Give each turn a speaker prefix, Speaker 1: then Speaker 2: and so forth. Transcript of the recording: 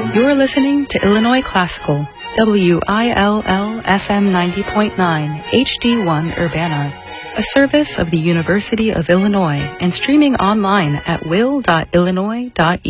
Speaker 1: You're listening to Illinois Classical, WILL-FM 90.9, HD1 Urbana, a service of the University of Illinois and streaming online at will.illinois.edu.